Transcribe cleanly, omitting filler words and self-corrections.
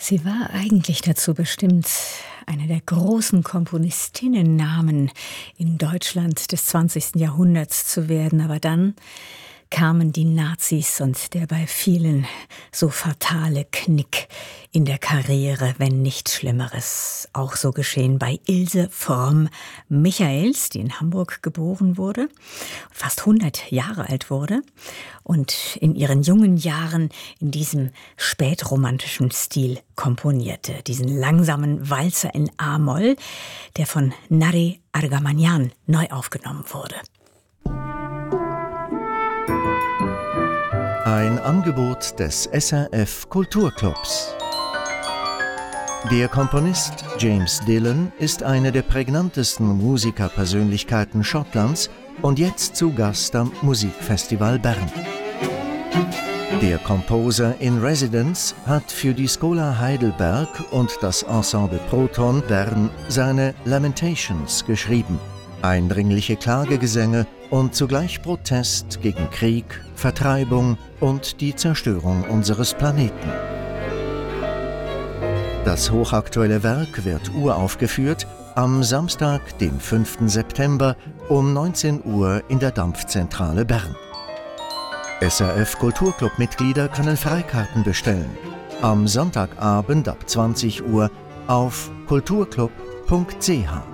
Sie war eigentlich dazu bestimmt, eine der großen Komponistinnennamen in Deutschland des 20. Jahrhunderts zu werden. Aber dann kamen die Nazis und der bei vielen so fatale Knick in der Karriere, wenn nicht Schlimmeres. Auch so geschehen bei Ilse Fromm-Michaels, die in Hamburg geboren wurde, fast 100 Jahre alt wurde und in ihren jungen Jahren in diesem spätromantischen Stil komponierte. Diesen langsamen Walzer in A-Moll, der von Nari Argamanyan neu aufgenommen wurde. Ein Angebot des SRF Kulturclubs. Der Komponist James Dillon ist eine der prägnantesten Musikerpersönlichkeiten Schottlands und jetzt zu Gast am Musikfestival Bern. Der Composer in Residence hat für die Schola Heidelberg und das Ensemble Proton Bern seine Lamentations geschrieben. Eindringliche Klagegesänge und zugleich Protest gegen Krieg, Vertreibung und die Zerstörung unseres Planeten. Das hochaktuelle Werk wird uraufgeführt am Samstag, dem 5. September um 19 Uhr in der Dampfzentrale Bern. SRF Kulturclub-Mitglieder können Freikarten bestellen. Am Sonntagabend ab 20 Uhr auf kulturclub.ch.